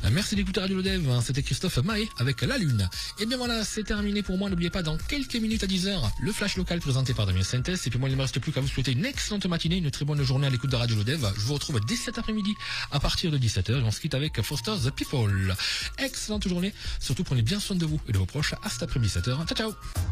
Merci d'écouter Radio Lodev, c'était Christophe Mahé avec La Lune. Et bien voilà, c'est terminé pour moi. N'oubliez pas, dans quelques minutes à 10h, le flash local présenté par Damien Synthèse. Et puis moi, il ne me reste plus qu'à vous souhaiter une excellente matinée, une très bonne journée à l'écoute de Radio Lodev. Je vous retrouve dès cet après-midi à partir de 17h. On se quitte avec Foster the People. Excellente journée, surtout prenez bien soin de vous et de vos proches. À cet après-midi 17h. Ciao ciao.